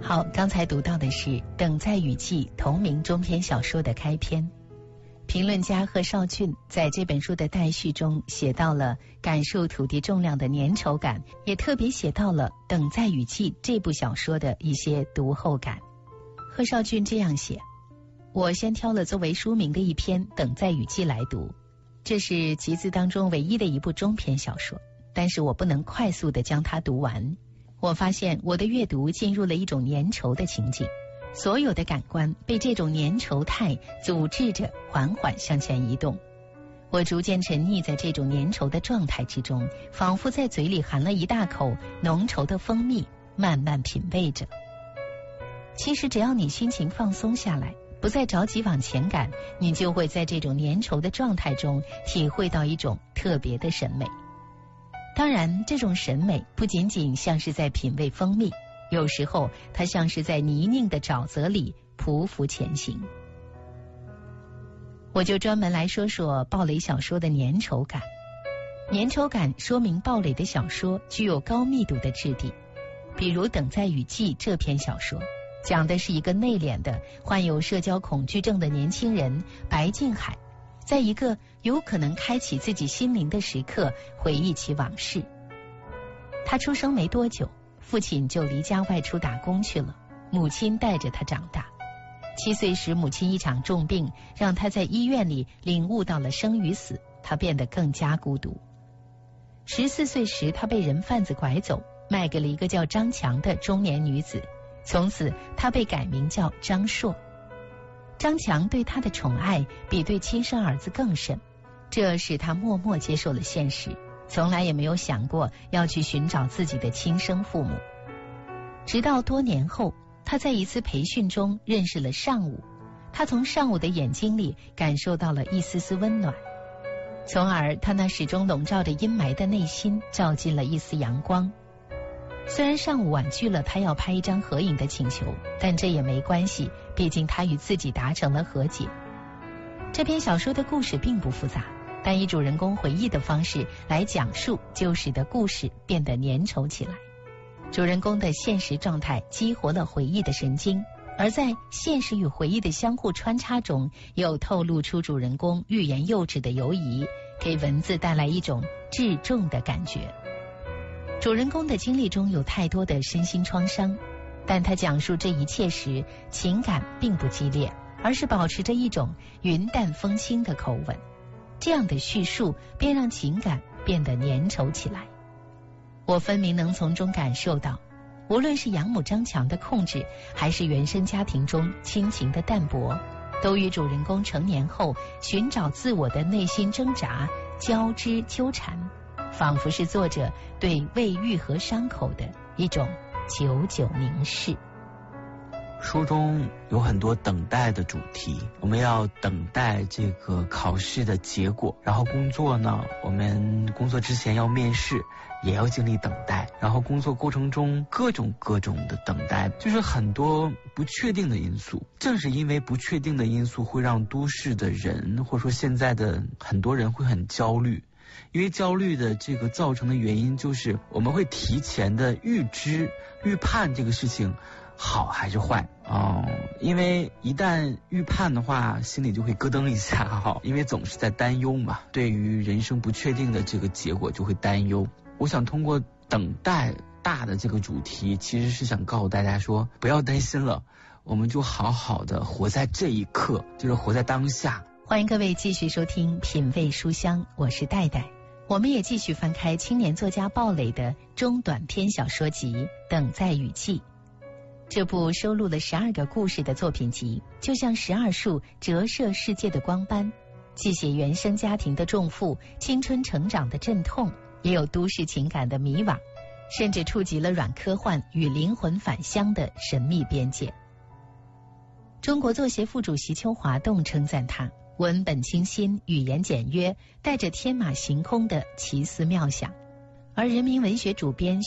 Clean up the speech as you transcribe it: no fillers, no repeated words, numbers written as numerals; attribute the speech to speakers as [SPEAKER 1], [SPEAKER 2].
[SPEAKER 1] 好，刚才读到的是《等待雨季》同名中篇小说的开篇。评论家贺绍俊在这本书的待续中写到了感受土地重量的粘稠感，也特别写到了《等待雨季》这部小说的一些读后感。贺绍俊这样写：我先挑了作为书名的一篇《等待雨季》来读，这是集子当中唯一的一部中篇小说，但是我不能快速地将它读完。我发现我的阅读进入了一种粘稠的情景，所有的感官被这种粘稠态组织着缓缓向前移动。我逐渐沉溺在这种粘稠的状态之中，仿佛在嘴里含了一大口浓稠的蜂蜜，慢慢品味着。其实只要你心情放松下来，不再着急往前赶，你就会在这种粘稠的状态中体会到一种特别的审美。当然，这种审美不仅仅像是在品味蜂蜜，有时候它像是在泥泞的沼泽里匍匐前行。我就专门来说说鲍蕾小说的粘稠感。粘稠感说明鲍蕾的小说具有高密度的质地。比如《等待雨季》这篇小说，讲的是一个内敛的患有社交恐惧症的年轻人白敬海，在一个有可能开启自己心灵的时刻回忆起往事。他出生没多久，父亲就离家外出打工去了，母亲带着他长大。7岁时，母亲一场重病，让他在医院里领悟到了生与死，他变得更加孤独。14岁时，他被人贩子拐走，卖给了一个叫张强的中年女子，从此他被改名叫张硕。张强对他的宠爱比对亲生儿子更甚，这使他默默接受了现实，从来也没有想过要去寻找自己的亲生父母。直到多年后，他在一次培训中认识了尚武，他从尚武的眼睛里感受到了一丝丝温暖，从而他那始终笼罩着阴霾的内心照进了一丝阳光。虽然尚武婉拒了他要拍一张合影的请求，但这也没关系，毕竟他与自己达成了和解。这篇小说的故事并不复杂，但以主人公回忆的方式来讲述，就使得故事变得粘稠起来。主人公的现实状态激活了回忆的神经，而在现实与回忆的相互穿插中，又透露出主人公欲言又止的犹疑，给文字带来一种至重的感觉。主人公的经历中有太多的身心创伤，但他讲述这一切时，情感并不激烈，而是保持着一种云淡风轻的口吻。这样的叙述便让情感变得粘稠起来。我分明能从中感受到，无论是养母张强的控制，还是原生家庭中亲情的淡薄，都与主人公成年后寻找自我的内心挣扎交织纠缠，仿佛是作者对未愈合伤口的一种久久凝视。
[SPEAKER 2] 书中有很多等待的主题，我们要等待这个考试的结果，然后工作呢，我们工作之前要面试，也要经历等待，然后工作过程中各种的等待，就是很多不确定的因素。正是因为不确定的因素，会让都市的人，或者说现在的很多人会很焦虑。因为焦虑的这个造成的原因，就是我们会提前的预判这个事情好还是坏因为一旦预判的话，心里就会咯噔一下因为总是在担忧嘛，对于人生不确定的这个结果就会担忧。我想通过等待大的这个主题，其实是想告诉大家说，不要担心了，我们就好好的活在这一刻，就是活在当下。
[SPEAKER 1] 欢迎各位继续收听品味书香，我是戴戴。我们也继续翻开青年作家鲍蕾的中短篇小说集《等待雨季》。这部收录了12个故事的作品集，就像12束折射世界的光斑，既写原生家庭的重负，青春成长的阵痛，也有都市情感的迷惘，甚至触及了软科幻与灵魂返乡的神秘边界。中国作协副主席邱华栋称赞他文本清新，语言简约，带着天马行空的奇思妙想。而人民文学主编